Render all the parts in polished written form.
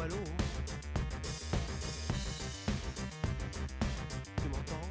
allô? Tu m'entends?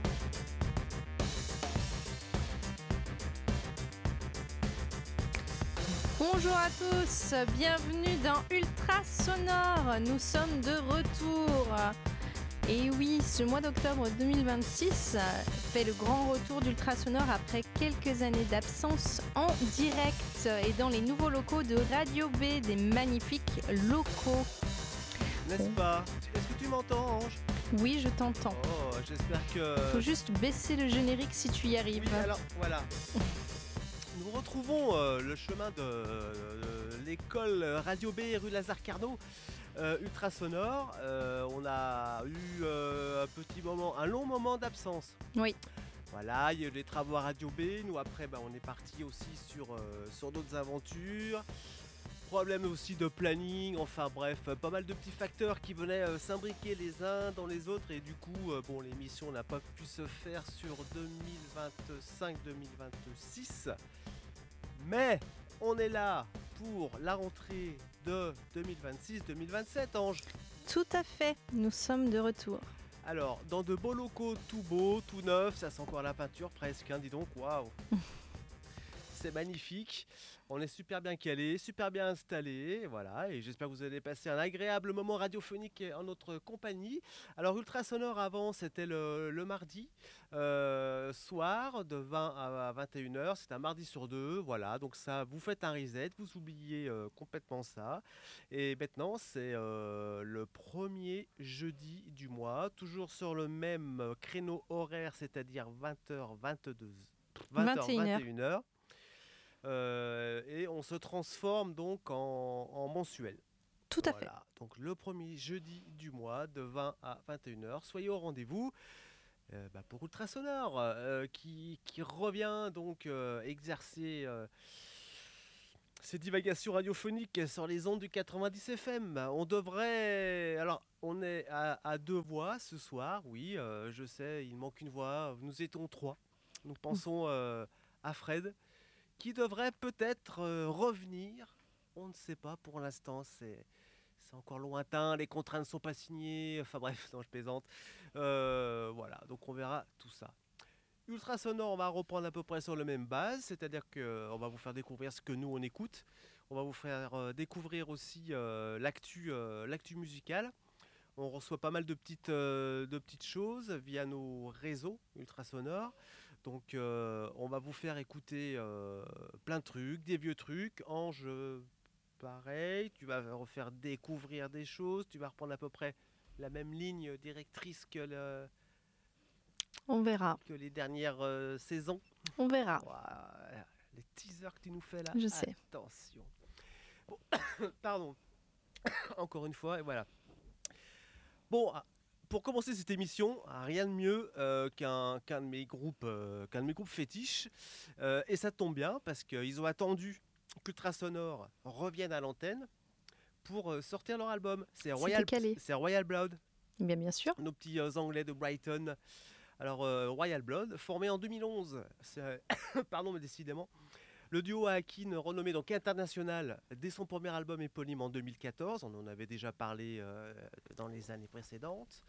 Bonjour à tous, bienvenue dans Ultra Sonore, nous sommes de retour. Et oui, ce mois d'octobre 2026 fait le grand retour d'Ultra Sonore après quelques années d'absence en direct et dans les nouveaux locaux de Radio B, des magnifiques locaux. N'est-ce pas? Est-ce que tu m'entends, Ange? Oui, je t'entends. Oh, j'espère que... Faut juste baisser le générique si tu y arrives. Oui, alors, voilà. Nous retrouvons le chemin de l'école Radio B, rue Lazare Carnot, Ultra Sonore. On a eu un long moment d'absence. Oui. Voilà, il y a eu les travaux à Radio B. Nous, après, on est parti aussi sur d'autres aventures. Problème aussi de planning, enfin bref, pas mal de petits facteurs qui venaient s'imbriquer les uns dans les autres. Et du coup, l'émission n'a pas pu se faire sur 2025-2026. Mais on est là pour la rentrée de 2026-2027, Ange. Tout à fait, nous sommes de retour. Alors, dans de beaux locaux, tout beau, tout neuf, ça sent encore la peinture presque, hein, dis donc, waouh. C'est magnifique, on est super bien calé, super bien installé, voilà, et j'espère que vous allez passer un agréable moment radiophonique en notre compagnie. Alors Ultra Sonore avant, c'était le mardi soir de 20 à 21h, c'est un mardi sur deux, voilà, donc ça, vous faites un reset, vous oubliez complètement ça, et maintenant c'est le premier jeudi du mois, toujours sur le même créneau horaire, c'est-à-dire 20h, 21h. Et on se transforme donc en mensuel. Tout à fait. Donc le premier jeudi du mois de 20 à 21h, soyez au rendez-vous pour Ultra Sonore qui revient donc exercer ses divagations radiophoniques sur les ondes du 90 FM. On devrait... Alors on est à deux voix ce soir, oui, je sais, il manque une voix, nous étions trois. Nous pensons à Fred, qui devrait peut-être revenir. On ne sait pas pour l'instant, c'est encore lointain, les contrats ne sont pas signés, enfin bref, non je plaisante. Voilà, donc on verra tout ça. Ultra Sonore, on va reprendre à peu près sur la même base, c'est-à-dire qu'on va vous faire découvrir ce que nous on écoute. On va vous faire découvrir aussi l'actu musicale. On reçoit pas mal de petites choses via nos réseaux Ultra Sonore. Donc on va vous faire écouter plein de trucs, des vieux trucs. Ange, pareil, tu vas refaire découvrir des choses, tu vas reprendre à peu près la même ligne directrice On verra. Que les dernières saisons. On verra. Wow, les teasers que tu nous fais là. Je sais. Attention. Bon, pardon. Encore une fois, et voilà. Bon, pour commencer cette émission, rien de mieux qu'un de mes groupes fétiches. Et ça tombe bien parce qu'ils ont attendu qu'Ultra Sonore revienne à l'antenne pour sortir leur album. C'est Royal Blood. Bien sûr. Nos petits Anglais de Brighton. Alors Royal Blood, formé en 2011. Pardon, mais décidément. Le duo a acquis une renommée donc internationale dès son premier album éponyme en 2014. On en avait déjà parlé dans les années précédentes.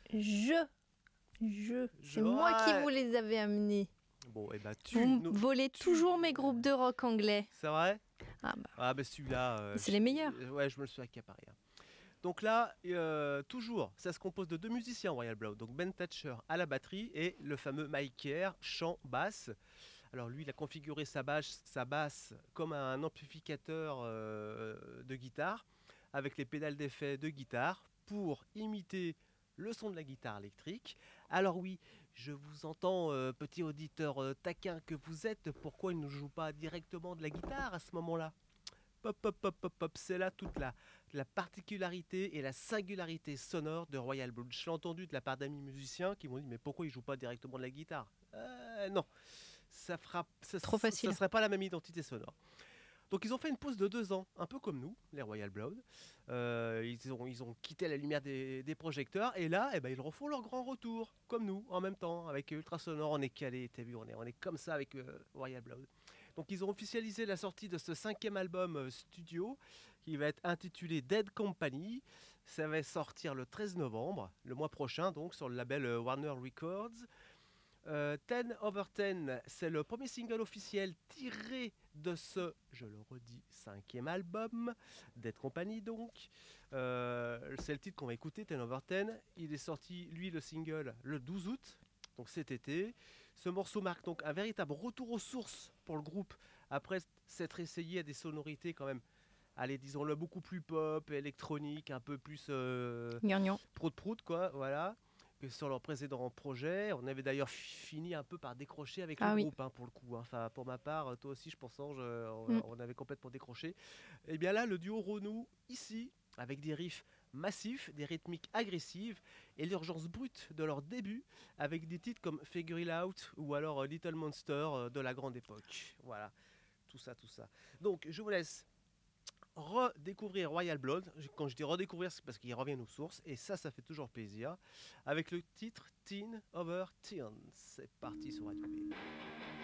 C'est moi qui vous les avais amenés. Bon, et vous volez toujours mes groupes de rock anglais. C'est vrai? Ah bah celui-là... c'est les meilleurs. Ouais, je me le suis accaparé. Donc là, toujours, ça se compose de deux musiciens, Royal Blood. Donc Ben Thatcher à la batterie et le fameux Mike Kerr, chant, basse. Alors lui, il a configuré sa basse comme un amplificateur de guitare, avec les pédales d'effet de guitare, pour imiter le son de la guitare électrique. Alors oui, je vous entends, petit auditeur taquin que vous êtes, pourquoi il ne joue pas directement de la guitare à ce moment-là ? Pop, c'est là toute la particularité et la singularité sonore de Royal Blood. Je l'ai entendu de la part d'amis musiciens qui m'ont dit mais pourquoi il joue pas directement de la guitare ? Non, trop facile. Ça serait pas la même identité sonore. Donc ils ont fait une pause de 2 ans, un peu comme nous, les Royal Blood. Ils ont quitté la lumière des projecteurs et là, ils refont leur grand retour, comme nous, en même temps, avec Ultra Sonore. On est calé, t'as vu, on est comme ça avec Royal Blood. Donc ils ont officialisé la sortie de ce 5e album studio qui va être intitulé Dead Company. Ça va sortir le 13 novembre, le mois prochain, donc sur le label Warner Records. 10 over 10, c'est le premier single officiel tiré de ce, je le redis, 5e album, Dead Company donc. C'est le titre qu'on va écouter, 10 over 10. Il est sorti, lui, le single, le 12 août, donc cet été. Ce morceau marque donc un véritable retour aux sources pour le groupe, après s'être essayé à des sonorités quand même, allez, disons-le, beaucoup plus pop, électronique, un peu plus Gnangnan. prout-prout, quoi, voilà, que sur leur précédent projet. On avait d'ailleurs fini un peu par décrocher avec le groupe, hein, pour le coup. Hein. Enfin, pour ma part, toi aussi, je pense, on avait complètement décroché. Et bien là, le duo renoue ici, avec des riffs massifs, des rythmiques agressives et l'urgence brute de leur début, avec des titres comme Figure It Out ou alors Little Monster de la grande époque. Voilà, tout ça, tout ça. Donc, je vous laisse redécouvrir Royal Blood. Quand je dis redécouvrir, c'est parce qu'il revient aux sources, et ça fait toujours plaisir, avec le titre Teen Over Teens. C'est parti sur Radio B.